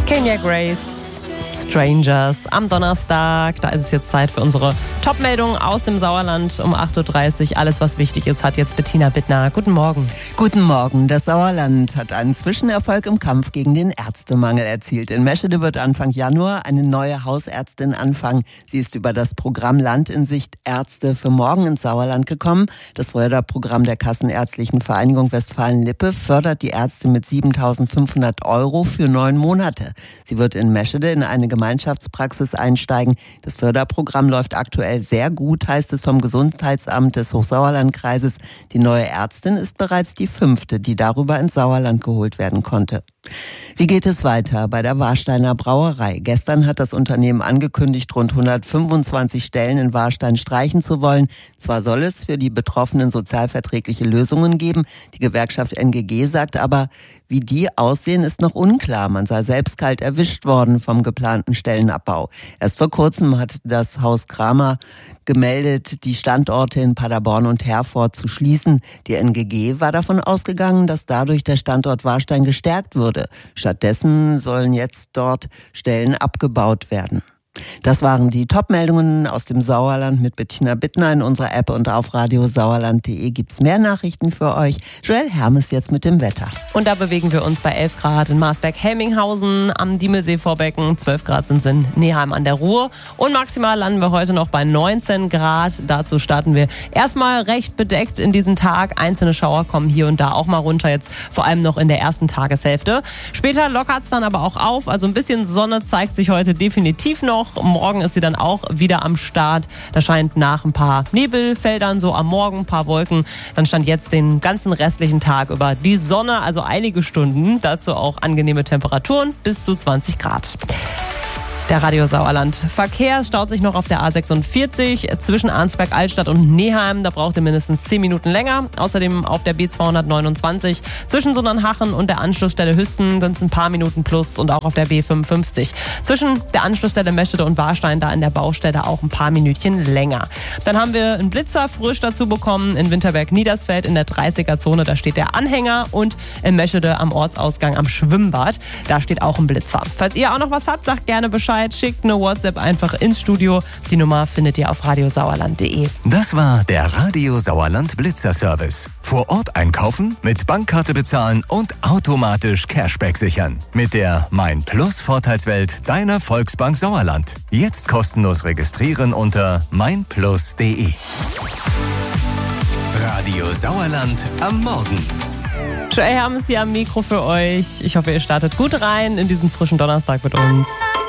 Kenya Grace, Strangers am Donnerstag. Da ist es jetzt Zeit für unsere Top-Meldung aus dem Sauerland um 8.30 Uhr. Alles, was wichtig ist, hat jetzt Bettina Bittner. Guten Morgen. Guten Morgen. Das Sauerland hat einen Zwischenerfolg im Kampf gegen den Ärztemangel erzielt. In Meschede wird Anfang Januar eine neue Hausärztin anfangen. Sie ist über das Programm Land in Sicht Ärzte für morgen ins Sauerland gekommen. Das Förderprogramm der Kassenärztlichen Vereinigung Westfalen-Lippe fördert die Ärzte mit 7.500 € für 9 Monate. Sie wird in Meschede in eine Gemeinschaftspraxis einsteigen. Das Förderprogramm läuft aktuell sehr gut, heißt es vom Gesundheitsamt des Hochsauerlandkreises. Die neue Ärztin ist bereits die 5., die darüber ins Sauerland geholt werden konnte. Wie geht es weiter bei der Warsteiner Brauerei? Gestern hat das Unternehmen angekündigt, rund 125 Stellen in Warstein streichen zu wollen. Zwar soll es für die Betroffenen sozialverträgliche Lösungen geben. Die Gewerkschaft NGG sagt aber, wie die aussehen, ist noch unklar. Man sei selbst kalt erwischt worden vom geplanten Stellenabbau. Erst vor kurzem hat das Haus Kramer gemeldet, die Standorte in Paderborn und Herford zu schließen. Die NGG war davon ausgegangen, dass dadurch der Standort Warstein gestärkt würde. Stattdessen sollen jetzt dort Stellen abgebaut werden. Das waren die Top-Meldungen aus dem Sauerland mit Bettina Bittner. In unserer App und auf radiosauerland.de gibt's mehr Nachrichten für euch. Joel Hermes jetzt mit dem Wetter. Und da bewegen wir uns bei 11 Grad in Marsberg-Helminghausen, am Diemelsee-Vorbecken. 12 Grad sind es in Neheim an der Ruhr. Und maximal landen wir heute noch bei 19 Grad. Dazu starten wir erstmal recht bedeckt in diesen Tag. Einzelne Schauer kommen hier und da auch mal runter, jetzt vor allem noch in der ersten Tageshälfte. Später lockert's dann aber auch auf. Also ein bisschen Sonne zeigt sich heute definitiv noch. Morgen ist sie dann auch wieder am Start. Da scheint nach ein paar Nebelfeldern so am Morgen ein paar Wolken. Dann stand jetzt den ganzen restlichen Tag über die Sonne, also einige Stunden. Dazu auch angenehme Temperaturen bis zu 20 Grad. Der Radio Sauerland. Verkehr staut sich noch auf der A46 zwischen Arnsberg-Altstadt und Neheim. Da braucht ihr mindestens 10 Minuten länger. Außerdem auf der B229 zwischen Sundernhachen und der Anschlussstelle Hüsten sind es ein paar Minuten plus und auch auf der B55. Zwischen der Anschlussstelle Meschede und Warstein, da in der Baustelle auch ein paar Minütchen länger. Dann haben wir einen Blitzer frisch dazu bekommen in Winterberg-Niedersfeld in der 30er-Zone. Da steht der Anhänger und in Meschede am Ortsausgang am Schwimmbad. Da steht auch ein Blitzer. Falls ihr auch noch was habt, sagt gerne Bescheid. Schickt eine WhatsApp einfach ins Studio. Die Nummer findet ihr auf radiosauerland.de. Das war der Radio Sauerland Blitzer Service. Vor Ort einkaufen, mit Bankkarte bezahlen und automatisch Cashback sichern. Mit der Mein Plus Vorteilswelt deiner Volksbank Sauerland. Jetzt kostenlos registrieren unter meinplus.de. Radio Sauerland am Morgen. Joel Hermes hier am Mikro für euch. Ich hoffe, ihr startet gut rein in diesen frischen Donnerstag mit uns.